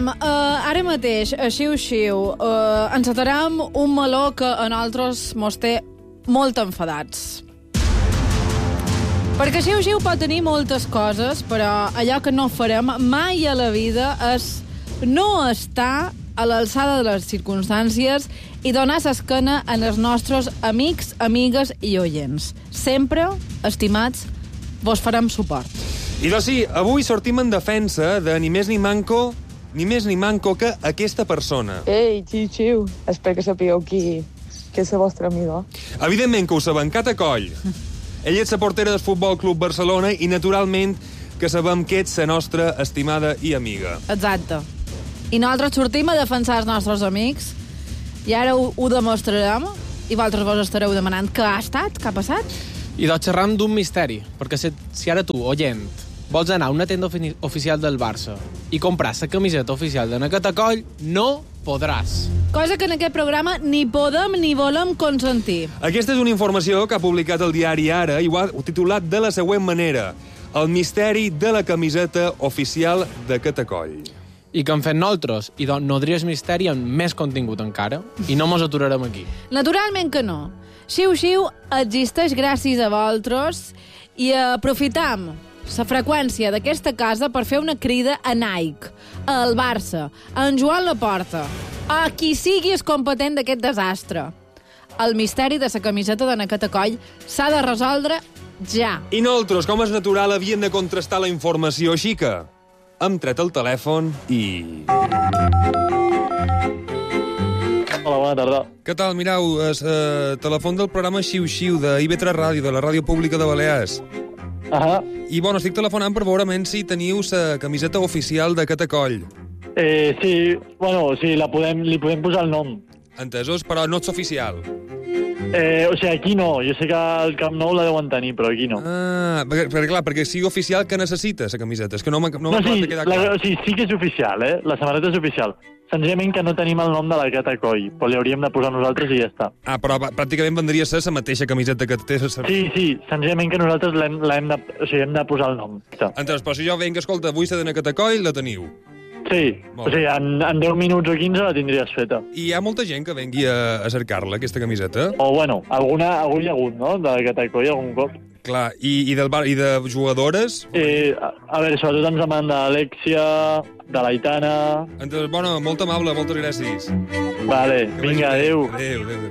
ara mateix, a xiu-xiu, encetarem un meló que a nosaltres mos té molt enfadats. Perquè xiu-xiu pot tenir moltes coses, però allò que no farem mai a la vida és no estar a l'alçada de les circumstàncies i donar l'esquena a els nostres amics, amigues i oients. Sempre, estimats, vos farem suport. I doncs sí, avui sortim en defensa de ni més ni manco que aquesta persona. Ei, xiu-xiu, espero que sapigueu qui és el vostre amigo. Evidentment que ho sabem, Cata Coll. Ella és la portera del Futbol Club Barcelona i, naturalment, que sabem que ets la nostra estimada i amiga. Exacte. I nosaltres sortim a defensar els nostres amics i ara ho demostrarem i vosaltres vos estareu demanant què ha estat, què ha passat. I doncs xerram d'un misteri, perquè si ara tu, oient, vols anar a una tenda oficial del Barça i comprar la camiseta oficial de Cata Coll, no podràs. Cosa que en aquest programa ni podem ni volem consentir. Aquesta és una informació que ha publicat el diari Ara i ho ha titulat de la següent manera: el misteri de la camiseta oficial de Cata Coll. I que hem fet nosaltres, i doncs nodries misteri amb més contingut encara, i no mos aturarem aquí. Naturalment que no. Xiu-xiu existeix gràcies a vosaltres i aprofitam la freqüència d'aquesta casa per fer una crida a Nike, al Barça, a en Joan Laporta, a qui sigui el competent d'aquest desastre. El misteri de la camiseta de Cata Coll s'ha de resoldre ja. I nosaltres, com és natural, havíem de contrastar la informació, així que hem tret el telèfon i... Hola, bona tarda. Què tal? Mireu, és telèfon del programa Xiu-Xiu de IB3 Ràdio, de la Ràdio Pública de Balears. I, bueno, estic telefonant per veure si teniu la camiseta oficial de Cata Coll. Sí, bueno, sí, li podem posar el nom. Entesos, però no ets oficial. O sigui, aquí no. Jo sé que al Camp Nou la deuen tenir, però aquí no. Ah, perquè sigui oficial, que necessita la camiseta? És que no m'ha sí, de quedar clar. Sí que és oficial, La samarreta és oficial. Senzillament que no tenim el nom de la Cata Coll, però li hauríem de posar nosaltres i ja està. Ah, però pràcticament vendria a ser la mateixa camiseta que té... Sí, senzillament que nosaltres hem de posar el nom. Entonces, però si jo venc, escolta, avui la de Cata Coll, la teniu. Sí, o sigui, en 10 minuts o 15 la tindries feta. I hi ha molta gent que vengui a cercar-la, aquesta camiseta? O, bueno, algun hi ha hagut, no?, de la Cata Coll algun cop. Clar, i de jugadores? A veure, sobretot ens demanda Alexia, de l'Aitana... Entonces, bueno, molt amable, moltes gràcies. Vale, vinga, adéu. Adéu.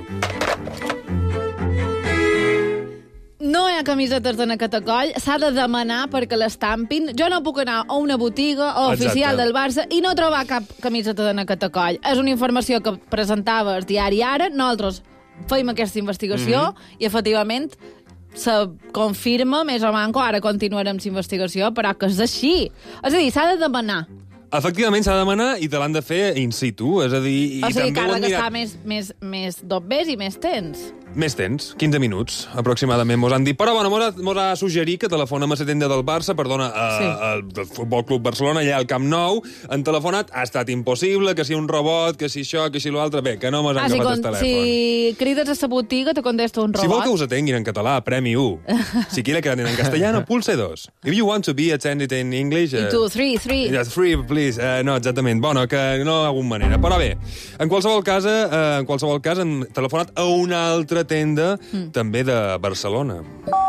No hi ha camisetes de Cata Coll, s'ha de demanar perquè l'estampin. Jo no puc anar a una botiga oficial del Barça i no trobar cap camiseta de Cata Coll. És una informació que presentava el diari Ara, nosaltres feim aquesta investigació i, efectivament, se confirma més o manco, ara continuarem la investigació, però que és així. És a dir, s'ha de demanar. Efectivament, s'ha de demanar i te l'han de fer in situ, és a dir... O sigui, que ha d'estar més dobbers i més tens. Més temps, 15 minuts, aproximadament, mos han dit. Però, bueno, mos ha suggerit que telefonem a la tenda del Barça, al Futbol Club Barcelona, allà al Camp Nou. Han telefonat, ha estat impossible, que si un robot, que si això, que si l'altre... Bé, que no mos han agafat el telèfon. Si crides a la botiga, te contesta un robot. Si vol que us atenguin en català, premi 1. Si quiere que atenguin en castellano, pulse 2. If you want to be attended in English... I tu, 3. 3, please. No, exactament. Bueno, que no hi ha alguna manera. Però bé, en qualsevol cas, hem telefonat a una altra tenda, també de Barcelona.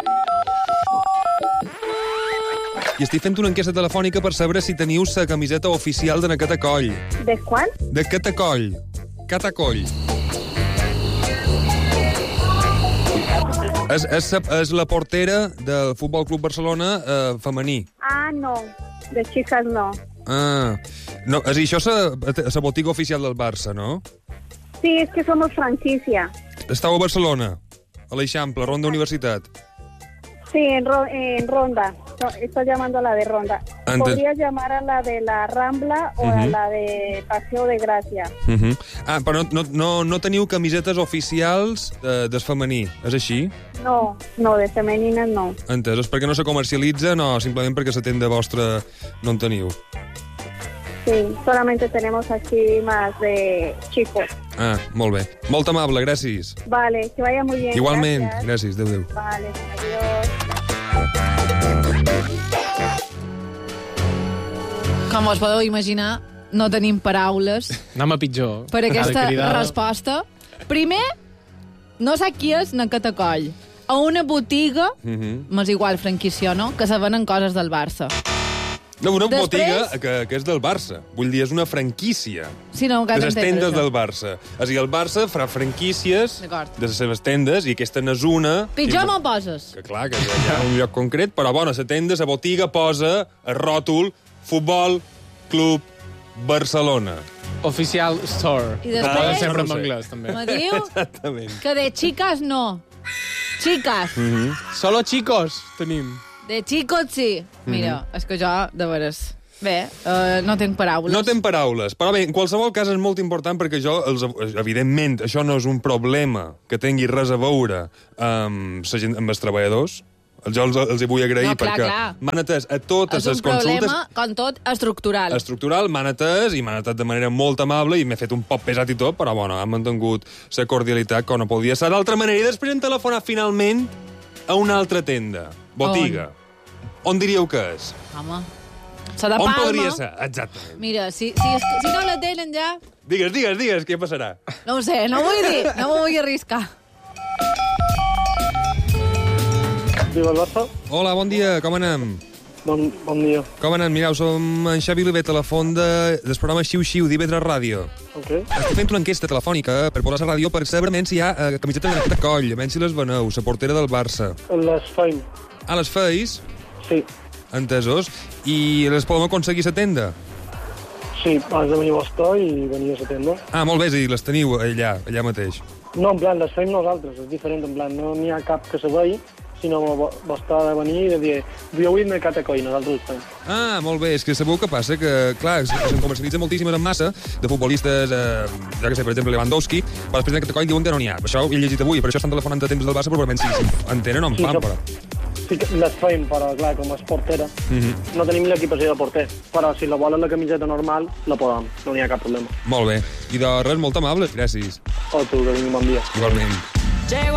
I estic fent una enquesta telefònica per saber si teniu la camiseta oficial de Cata Coll. ¿De cuál? De Cata Coll. Cata Coll. És la portera del Futbol Club Barcelona femení. Ah, no. De chicas no. Ah, no, és a dir, això és la botiga oficial del Barça, no? Sí, es que somos franquicia. Estàu a Barcelona, a l'Eixample, Ronda Universitat. Sí, en Ronda. No, estoy llamando a la de Ronda. Podrías llamar a la de la Rambla o a la de Paseo de Gracia. Ah, però no teniu camisetes oficials del femení, és així? No, de femenines no. Entès, és perquè no se comercialitza, no, simplement perquè la tenda vostra no en teniu. Sí, solamente tenemos aquí más de chicos. Ah, molt bé. Molt amable, gràcies. Vale, que vaya muy bien. Igualment, gràcies. Adéu. Vale, adiós. Com us podeu imaginar, no tenim paraules Anem a pitjor. per aquesta resposta. Primer, no sé qui és na Catacoll. A una botiga, m'és igual franquícia o no, que se venen coses del Barça. No, una botiga que és del Barça. Vull dir, és una franquícia. Sí, no, de les tendes del Barça. És a dir, el Barça farà franquícies de les seves tendes i aquesta n'és una... Pitjor m'ho poses. Que clar, que hi ha un lloc concret, però bona, la tenda, la botiga posa el ròtol Futbol Club Barcelona. Official Store. I després... sempre en anglès, també. Me diu Exactament. que de chicas no. Chicas. Solo chicos tenim. De chicos sí. Mira, és que jo, de veres... Bé, no tinc paraules. No tinc paraules. Però bé, en qualsevol cas és molt important perquè jo, evidentment, això no és un problema que tingui res a veure amb els treballadors. Jo els hi vull agrair perquè m'han atès a totes les consultes. És un problema, com tot, estructural. Estructural, m'han atès i m'han atès de manera molt amable i m'he fet un poc pesat i tot, però bueno, han mantingut la cordialitat que no podia ser d'altra manera. I després hem telefonat finalment a una altra tenda, botiga. On diríeu que és? Home, serà Palma. On podria ser? Exactament. Mira, si no la tenen ja... Digues, què passarà? No ho sé, no ho vull dir, no m'ho vull arriscar. Diu el Barça? Hola, bon dia, com anem? Bon dia. Com anem? Mireu, som en Xavi Olivet, a la font del programa Xiu-Xiu d'Ivetra Ràdio. Ok. Estic fent una enquesta telefònica per posar a la ràdio per saber si hi ha camisetes de Catacoll, si les veneu, la portera del Barça. Les feim. Ah, les feis? Sí. Entesos. I les podem aconseguir a la tenda? Sí, has de venir a vostè i venir a la tenda. Ah, molt bé, és a dir, les teniu allà mateix. No, en plan, les feim nosaltres, és diferent, en plan, no n'hi ha cap que se vegi, sinó vostè ha de venir i de dir, jo vull anar a Catacoll, nosaltres ho fem. Ah, molt bé, és que sabeu què passa? Que, clar, se'n comercialitza moltíssimes en massa de futbolistes, ja que sé, per exemple, Lewandowski, però després de Catacoll diuen que no n'hi ha. Per això ho he llegit avui, per això estan telefonant a temps del Barça, probablement sí, en tenen o en fan, però... Sí, les feim, però, clar, com és portera, no tenim l'equipació de porter, però si la volen la camiseta normal, la podem, no n'hi ha cap problema. Molt bé. I de res, molt amable, gràcies. O tu, que vingui bon dia. Igualment.